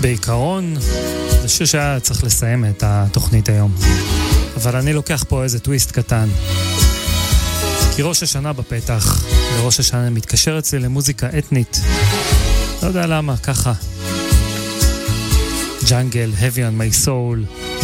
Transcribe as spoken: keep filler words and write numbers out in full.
בעיקרון, זה שיר שהיה צריך לסיים את התוכנית היום. אבל אני לוקח פה איזה טוויסט קטן. כי ראש השנה בפתח, וראש השנה מתקשר אצלי למוזיקה אתנית. לא יודע למה, ככה. Jungle, Heavy on my soul.